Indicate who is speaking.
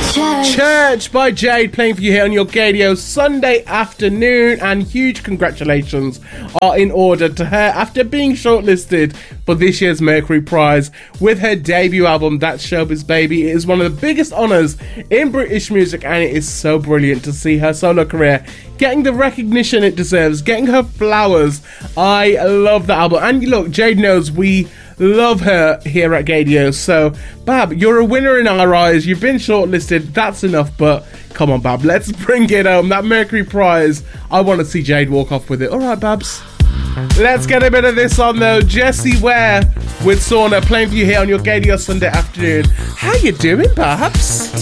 Speaker 1: Church by Jade playing for you here on your Gadio Sunday afternoon, and huge congratulations are in order to her after being shortlisted for this year's Mercury Prize with her debut album, That's Showbiz Baby. It is one of the biggest honours in British music, and it is so brilliant to see her solo career getting the recognition it deserves, getting her flowers. I love the album, and look, Jade knows we love her here at Gadio. So, Bab, you're a winner in our eyes. You've been shortlisted. That's enough. But come on, Bab, let's bring it home. That Mercury Prize. I want to see Jade walk off with it. All right, Babs. Let's get a bit of this on though. Jessie Ware with Sauna playing for you here on your Gadio Sunday afternoon. How you doing, Babs?